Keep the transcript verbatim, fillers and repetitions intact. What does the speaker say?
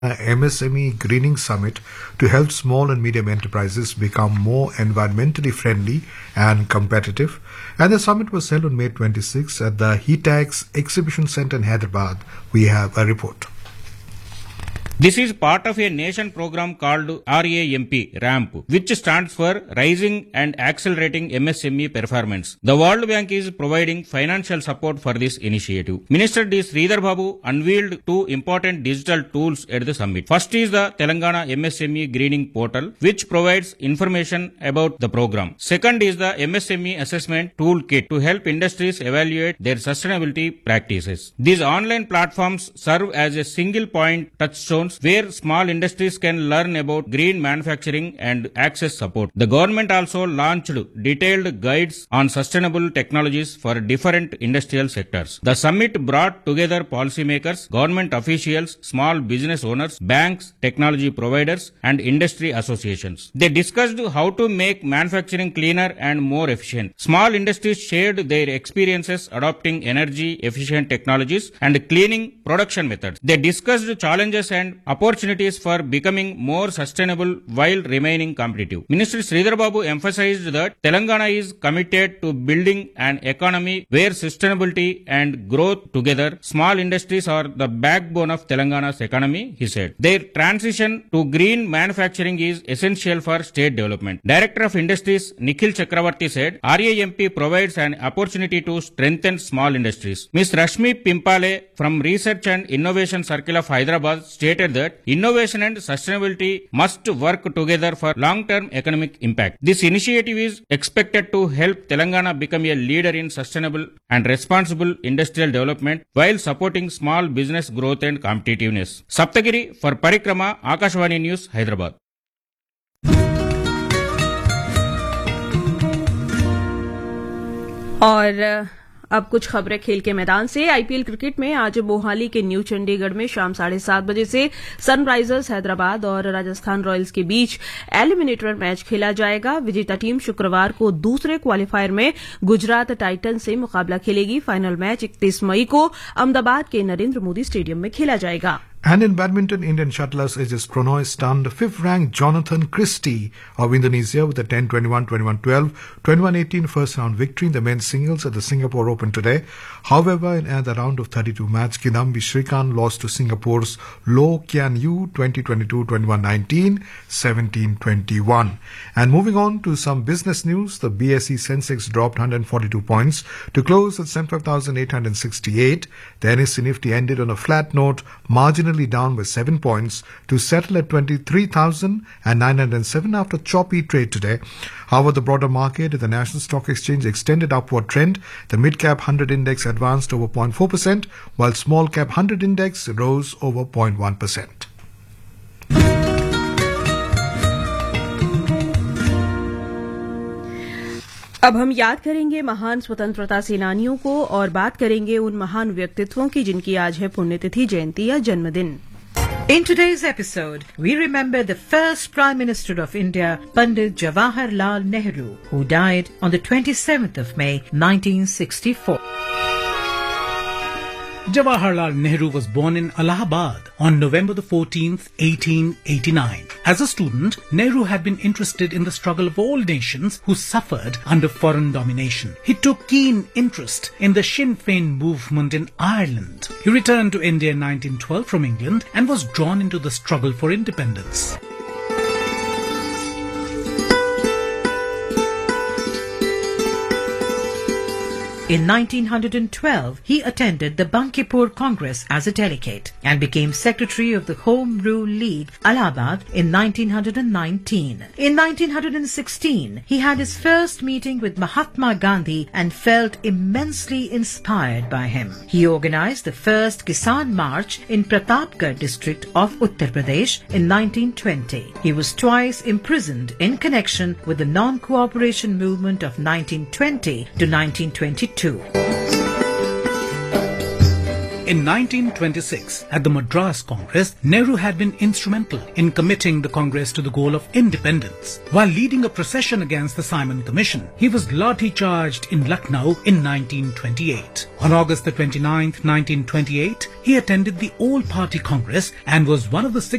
M S M E Greening Summit to help small and medium enterprises become more environmentally friendly and competitive. And the summit was held on May twenty-sixth at the HETAX Exhibition Centre in Hyderabad. We have a report. This is part of a nation program called RAMP, RAMP, which stands for Rising and Accelerating M S M E Performance. The World Bank is providing financial support for this initiative. Minister D. Sridhar Babu unveiled two important digital tools at the summit. First is the Telangana M S M E Greening Portal, which provides information about the program. Second is the M S M E Assessment Toolkit to help industries evaluate their sustainability practices. These online platforms serve as a single point touchstone where small industries can learn about green manufacturing and access support. The government also launched detailed guides on sustainable technologies for different industrial sectors. The summit brought together policymakers, government officials, small business owners, banks, technology providers, and industry associations. They discussed how to make manufacturing cleaner and more efficient. Small industries shared their experiences adopting energy efficient technologies and cleaning production methods. They discussed challenges and opportunities for becoming more sustainable while remaining competitive. Minister Sridhar Babu emphasized that Telangana is committed to building an economy where sustainability and growth together. Small industries are the backbone of Telangana's economy, he said. Their transition to green manufacturing is essential for state development. Director of Industries Nikhil Chakravarti said, RAMP provides an opportunity to strengthen small industries. Miz Rashmi Pimpale from Research and Innovation Circle of Hyderabad stated that innovation and sustainability must work together for long-term economic impact. This initiative is expected to help Telangana become a leader in sustainable and responsible industrial development while supporting small business growth and competitiveness. Saptagiri for Parikrama, Akashvani News, Hyderabad. और अब कुछ खबरें खेल के मैदान से। IPL cricket में आज मोहाली के न्यू चंडीगढ़ में शाम साढ़े सात बजे से सनराइजर्स हैदराबाद और राजस्थान रॉयल्स के बीच एलिमिनेटर मैच खेला जाएगा। विजेता टीम शुक्रवार को दूसरे क्वालिफायर में गुजरात टाइटंस से मुकाबला खेलेगी। फाइनल मैच इकतीस मई को अहमदाबाद के नरेंद्र मोदी स्टेडियम में खेला जाएगा। And in badminton, Indian shuttlers Aegis Prannoy stunned fifth-ranked Jonathan Christie of Indonesia with a ten twenty-one, twenty-one twelve, twenty-one eighteen first-round victory in the men's singles at the Singapore Open today. However, in the round of thirty-two match, Kidambi Srikanth lost to Singapore's Loh Kian Yu twenty twenty-two, twenty-one nineteen, seventeen twenty-one. And moving on to some business news, the B S E Sensex dropped one hundred forty-two points to close at seventy-five thousand eight hundred sixty-eight. The N S E Nifty ended on a flat note, marginally down by seven points to settle at twenty-three thousand nine hundred seven after choppy trade today. However, the broader market at the National Stock Exchange extended upward trend. The mid-cap one hundred index advanced over zero point four percent, while small-cap one hundred index rose over zero point one percent. अब हम याद करेंगे महान स्वतंत्रता सेनानियों को और बात करेंगे उन महान व्यक्तित्वों की जिनकी आज है पुण्यतिथि, जयंती या जन्मदिन। In today's episode, we remember the first Prime Minister of India, Pandit Jawaharlal Nehru, who died on the twenty-seventh of May, nineteen sixty-four. Jawaharlal Nehru was born in Allahabad on November the fourteenth, eighteen eighty-nine. As a student, Nehru had been interested in the struggle of all nations who suffered under foreign domination. He took keen interest in the Sinn Féin movement in Ireland. He returned to India in nineteen twelve from England and was drawn into the struggle for independence. In nineteen twelve, he attended the Bankipur Congress as a delegate and became secretary of the Home Rule League, Allahabad, in nineteen nineteen. In nineteen sixteen, he had his first meeting with Mahatma Gandhi and felt immensely inspired by him. He organized the first Kisan March in Pratapgarh district of Uttar Pradesh in nineteen twenty. He was twice imprisoned in connection with the non-cooperation movement of nineteen twenty to nineteen twenty-two. In nineteen twenty-six, at the Madras Congress, Nehru had been instrumental in committing the Congress to the goal of independence. While leading a procession against the Simon Commission, he was lathi-charged in Lucknow in nineteen twenty-eight. On August the twenty-ninth, nineteen twenty-eight, he attended the All-Party Congress and was one of the